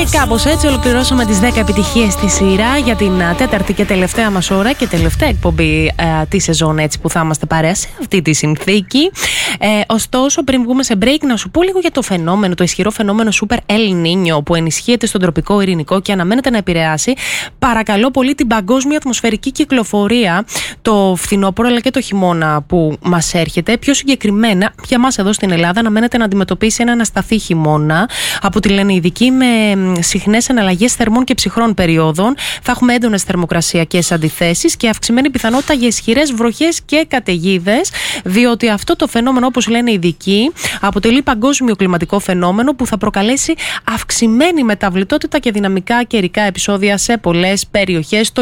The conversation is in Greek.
Και κάπως έτσι ολοκληρώσαμε τις 10 επιτυχίες στη σειρά για την τέταρτη και τελευταία μας ώρα και τελευταία εκπομπή τη σεζόν, έτσι που θα είμαστε παρέα σε αυτή τη συνθήκη. Ωστόσο, πριν βγούμε σε break, να σου πω λίγο για το φαινόμενο, το ισχυρό φαινόμενο Super El Niño που ενισχύεται στον τροπικό ειρηνικό και αναμένεται να επηρεάσει παρακαλώ πολύ την παγκόσμια ατμοσφαιρική κυκλοφορία το φθινόπωρο αλλά και το χειμώνα που μας έρχεται. Πιο συγκεκριμένα, για μας εδώ στην Ελλάδα, αναμένεται να αντιμετωπίσει ένα ανασταθή χειμώνα, από ό,τι λένε οι ειδικοί, με συχνές εναλλαγές θερμών και ψυχρών περιόδων. Θα έχουμε έντονες θερμοκρασιακές αντιθέσεις και αυξημένη πιθανότητα για ισχυρές βροχές και καταιγίδες, διότι αυτό το φαινόμενο, όπως λένε οι ειδικοί, αποτελεί παγκόσμιο κλιματικό φαινόμενο που θα προκαλέσει αυξημένη μεταβλητότητα και δυναμικά καιρικά επεισόδια σε πολλές περιοχές.